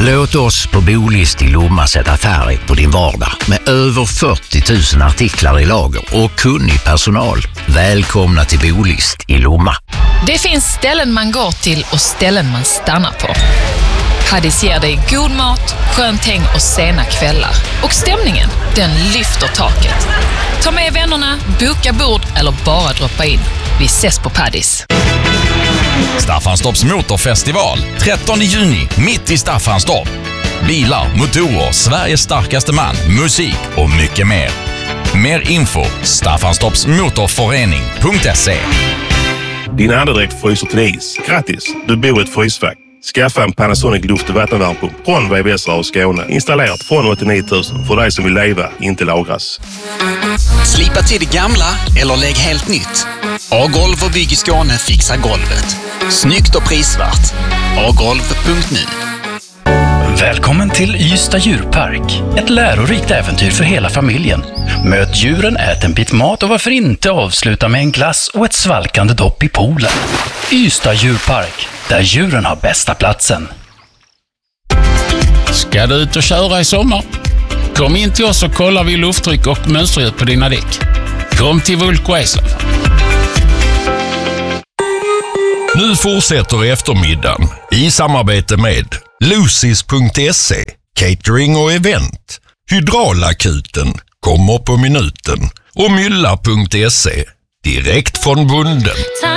Låt oss på Bolist i Lomma sätta färg på din vardag med över 40 000 artiklar i lager och kunnig personal. Välkomna till Bolist i Lomma. Det finns ställen man går till och ställen man stannar på. Paddis ger dig god mat, skönt häng och sena kvällar. Och stämningen, den lyfter taket. Ta med vännerna, boka bord eller bara droppa in. Vi ses på Paddis. Staffanstorps motorfestival 13 juni mitt i Staffanstorp. Bilar, motorer, Sveriges starkaste man, musik och mycket mer. Mer info staffanstorpsmotorförening.se. Din andedräkt fryser till is. Grattis, du bor i ett frysfack. Skaffa en Panasonic luft- och vattenvärmepump från VVS och Skåne. Installerat från 89 000 för dig som vill leva, inte lagras. Slipa till det gamla eller lägg helt nytt. A-golv och Bygg i Skåne fixar golvet. Snyggt och prisvärt. agolv.nu. Välkommen till Ystad djurpark. Ett lärorikt äventyr för hela familjen. Möt djuren, ät en bit mat och varför inte avsluta med en glass och ett svalkande dopp i poolen. Ystad djurpark, där djuren har bästa platsen. Ska du ut och köra i sommar? Kom in till oss och kolla vid lufttryck och mönsterdjup på dina däck. Kom till Vulko Eslöv. Nu fortsätter eftermiddagen i samarbete med Lucis.se, catering och event, Hydraulakuten, kommer på minuten och Mylla.se, direkt från bunden.